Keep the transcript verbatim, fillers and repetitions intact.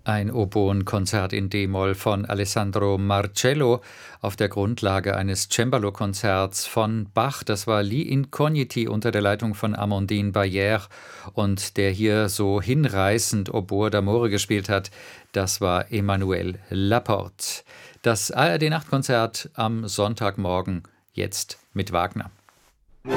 Ein Oboen-Konzert in d-Moll von Alessandro Marcello auf der Grundlage eines Cembalo-Konzerts von Bach. Das war Li Incogniti unter der Leitung von Amandine Bayer, und der hier so hinreißend Oboe d'Amore gespielt hat, das war Emmanuel Laporte. Das A R D-Nachtkonzert am Sonntagmorgen, jetzt mit Wagner.